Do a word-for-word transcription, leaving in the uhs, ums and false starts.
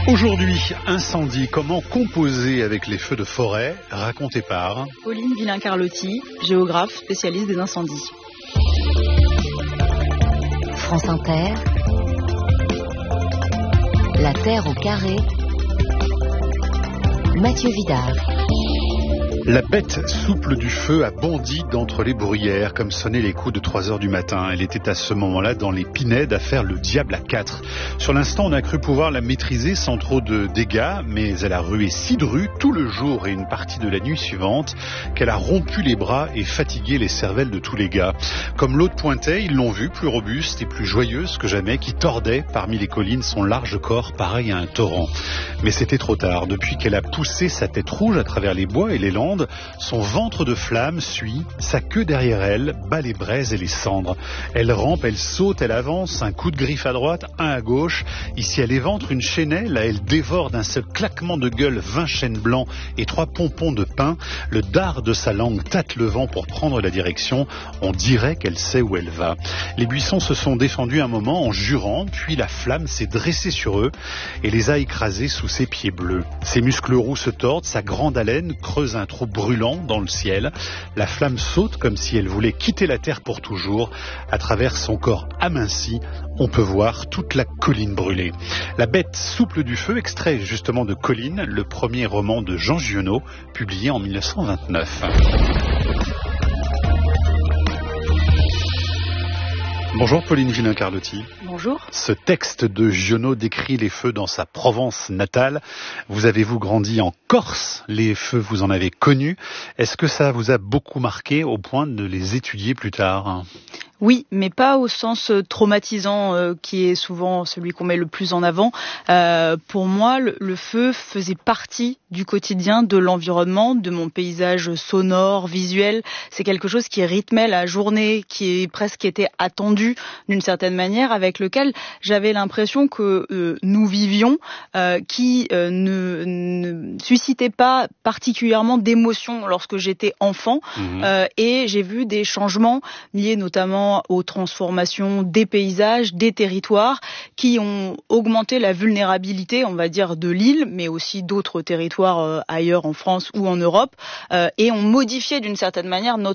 Aujourd'hui, incendie, comment composer avec les feux de forêt, raconté par Pauline Villain-Carlotti, géographe spécialiste des incendies. France Inter, La Terre au carré, Mathieu Vidard. La bête souple du feu a bondi d'entre les bruyères comme sonnaient les coups de trois heures du matin. Elle était à ce moment-là dans les Pinèdes à faire le diable à quatre. Sur l'instant, on a cru pouvoir la maîtriser sans trop de dégâts, mais elle a rué si de rues tout le jour et une partie de la nuit suivante qu'elle a rompu les bras et fatigué les cervelles de tous les gars. Comme l'autre pointait, ils l'ont vue plus robuste et plus joyeuse que jamais, qui tordait parmi les collines son large corps pareil à un torrent. Mais c'était trop tard. Depuis qu'elle a poussé sa tête rouge à travers les bois et les landes, son ventre de flamme suit, sa queue derrière elle bat les braises et les cendres. Elle rampe, elle saute, elle avance, un coup de griffe à droite, un à gauche. Ici elle éventre une chênaie, là elle dévore d'un seul claquement de gueule vingt chênes blancs et trois pompons de pin. Le dard de sa langue tâte le vent pour prendre la direction. On dirait qu'elle sait où elle va. Les buissons se sont défendus un moment en jurant, puis la flamme s'est dressée sur eux et les a écrasés sous ses pieds bleus. Ses muscles roux se tordent, sa grande haleine creuse un trou brûlant dans le ciel. La flamme saute comme si elle voulait quitter la terre pour toujours. À travers son corps aminci, on peut voir toute la colline brûlée. La bête souple du feu, extrait justement de Colline, le premier roman de Jean Giono, publié en mille neuf cent vingt-neuf. Bonjour Pauline Villain-Carlotti. Bonjour. Ce texte de Giono décrit les feux dans sa Provence natale. Vous avez-vous grandi en Corse? Les feux, vous en avez connus. Est-ce que ça vous a beaucoup marqué au point de les étudier plus tard ? Oui, mais pas au sens traumatisant euh, qui est souvent celui qu'on met le plus en avant. Euh, pour moi, le, le feu faisait partie du quotidien, de l'environnement, de mon paysage sonore, visuel. C'est quelque chose qui rythmait la journée, qui est presque était attendu d'une certaine manière, avec lequel j'avais l'impression que euh, nous vivions, euh, qui euh, ne, ne suscitait pas particulièrement d'émotion lorsque j'étais enfant. Mmh. Euh, et j'ai vu des changements liés notamment aux transformations des paysages, des territoires, qui ont augmenté la vulnérabilité, on va dire, de l'île, mais aussi d'autres territoires euh, ailleurs en France ou en Europe, euh, et ont modifié d'une certaine manière notre